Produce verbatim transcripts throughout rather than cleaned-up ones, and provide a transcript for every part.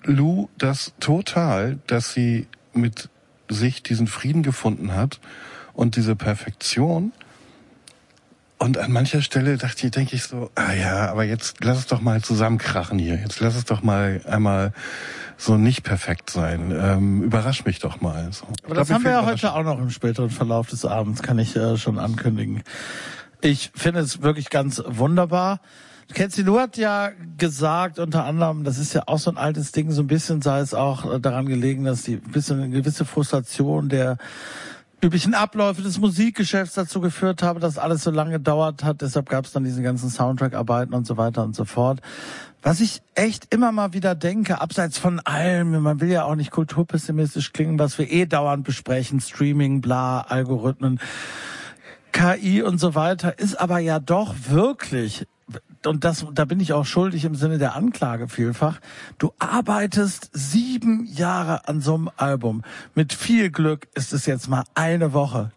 Lou das total, dass sie mit sich diesen Frieden gefunden hat und diese Perfektion. Und an mancher Stelle dachte ich, denke ich so, ah ja, aber jetzt lass es doch mal zusammenkrachen hier. Jetzt lass es doch mal einmal so nicht perfekt sein. Ähm, überrasch mich doch mal. So. Aber das haben wir ja heute auch noch im späteren Verlauf des Abends, kann ich äh, schon ankündigen. Ich finde es wirklich ganz wunderbar. Kelsey Lou hat ja gesagt, unter anderem, das ist ja auch so ein altes Ding, so ein bisschen sei es auch daran gelegen, dass die ein bisschen eine gewisse Frustration der üblichen Abläufe des Musikgeschäfts dazu geführt habe, dass alles so lange gedauert hat. Deshalb gab es dann diese ganzen Soundtrack-Arbeiten und so weiter und so fort. Was ich echt immer mal wieder denke, abseits von allem, man will ja auch nicht kulturpessimistisch klingen, was wir eh dauernd besprechen, Streaming, bla, Algorithmen, K I und so weiter, ist aber ja doch wirklich, und das, da bin ich auch schuldig im Sinne der Anklage vielfach, du arbeitest sieben Jahre an so einem Album. Mit viel Glück ist es jetzt mal eine Woche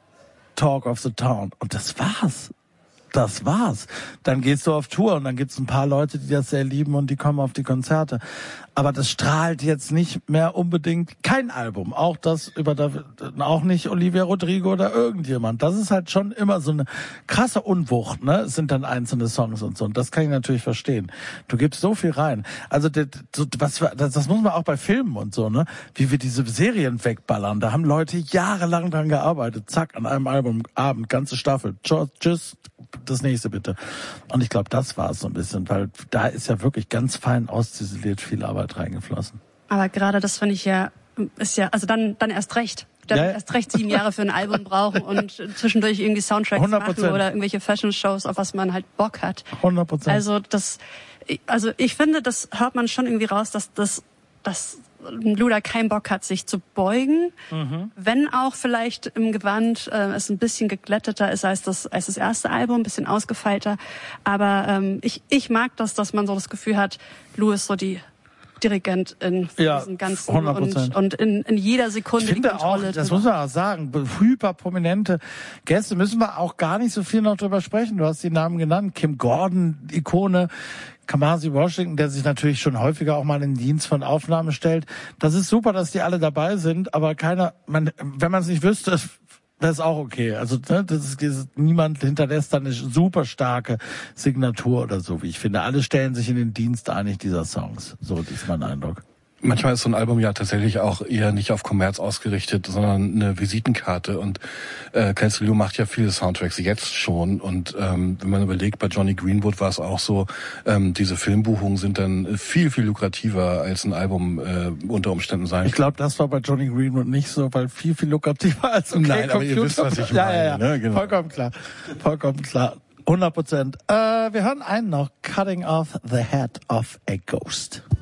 Talk of the Town. Und das war's. Das war's. Dann gehst du auf Tour und dann gibt's ein paar Leute, die das sehr lieben und die kommen auf die Konzerte. Aber das strahlt jetzt nicht mehr unbedingt kein Album. Auch das über David, auch nicht Olivia Rodrigo oder irgendjemand. Das ist halt schon immer so eine krasse Unwucht, ne? Es sind dann einzelne Songs und so. Und das kann ich natürlich verstehen. Du gibst so viel rein. Also das, was das, das muss man auch bei Filmen und so, ne? Wie wir diese Serien wegballern. Da haben Leute jahrelang dran gearbeitet. Zack, an einem Album, Abend, ganze Staffel. Tschüss, das nächste bitte. Und ich glaube, das war es so ein bisschen, weil da ist ja wirklich ganz fein ausziseliert viel Arbeit reingeflossen. Aber gerade das finde ich ja, ist ja, also dann, dann erst recht. Dann ja, erst recht sieben Jahre für ein Album brauchen und zwischendurch irgendwie Soundtracks hundert Prozent machen oder irgendwelche Fashion-Shows, auf was man halt Bock hat. hundert Prozent. Also das, also ich finde, das hört man schon irgendwie raus, dass das, dass Luda keinen Bock hat, sich zu beugen, mhm. wenn auch vielleicht im Gewand äh, es ein bisschen geglätteter ist als das als das erste Album, ein bisschen ausgefeilter. Aber ähm, ich ich mag das, dass man so das Gefühl hat, Lou ist so die Dirigentin für ja, diesen ganzen hundert Prozent. und, und in, in jeder Sekunde ich finde die Kontrolle. Auch, das muss man auch sagen, hyperprominente Gäste, müssen wir auch gar nicht so viel noch drüber sprechen. Du hast die Namen genannt, Kim Gordon, Ikone, Kamasi Washington, der sich natürlich schon häufiger auch mal in den Dienst von Aufnahmen stellt. Das ist super, dass die alle dabei sind, aber keiner, man, wenn man es nicht wüsste, das ist auch okay. Also ne, das ist, das ist, niemand hinterlässt dann eine super starke Signatur oder so, wie ich finde. Alle stellen sich in den Dienst einig dieser Songs. So ist mein Eindruck. Manchmal ist so ein Album ja tatsächlich auch eher nicht auf Kommerz ausgerichtet, sondern eine Visitenkarte. Und äh, Kelsey Lou macht ja viele Soundtracks jetzt schon. Und ähm, wenn man überlegt, bei Johnny Greenwood war es auch so, ähm, diese Filmbuchungen sind dann viel, viel lukrativer, als ein Album äh, unter Umständen sein. Ich glaube, das war bei Johnny Greenwood nicht so, weil viel, viel lukrativer als okay, Nein, aber Computer. ihr wisst, was ich meine. Ja, ja, ja. Ne? Genau. Vollkommen klar. Vollkommen klar. hundert Prozent. Äh, wir hören einen noch. Cutting off the head of a ghost.